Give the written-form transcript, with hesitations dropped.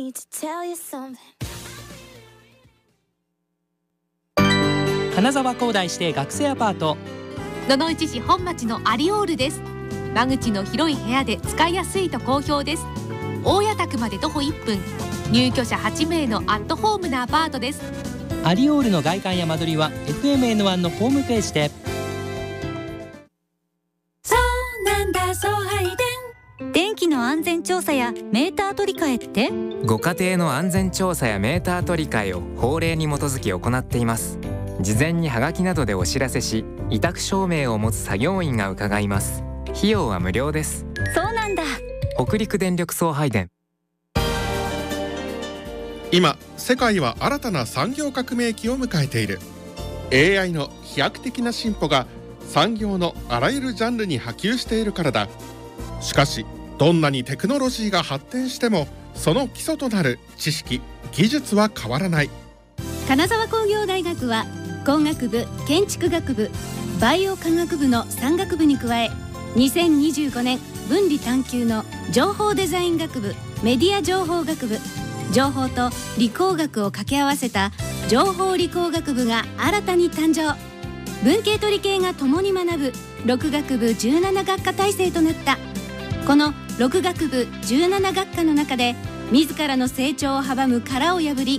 need to tell you something. 金沢工大指定学生アパート、 野々市市本町のアリオールです。間口の広い部屋で使いやすいと好評です。大谷宅まで徒歩1分、入居者8名のアットホームなアパートです。 アリオールの外観や間取りは FMN1 のホームページで。 そうなんだ、送配電。電気の安全調査やメーター取り替えって？ ご家庭の安全調査やメーター取り替えを法令に基づき行っています。事前にハガキなどでお知らせし、委託証明を持つ作業員が伺います。費用は無料です。 そうなんだ。 北陸電力送配電。 今世界は新たな産業革命期を迎えている。 AI の飛躍的な進歩が産業のあらゆるジャンルに波及しているからだ。しかしどんなにテクノロジーが発展しても、その基礎となる知識・技術は変わらない。 金沢工業大学は工学部、建築学部、バイオ科学部の3学部に加え、2025年分離探究の情報デザイン学部、メディア情報学部、情報と理工学を掛け合わせた情報理工学部が新たに誕生。文系と理系が共に学ぶ6学部17学科体制となった。この6学部17学科の中で自らの成長を阻む殻を破り、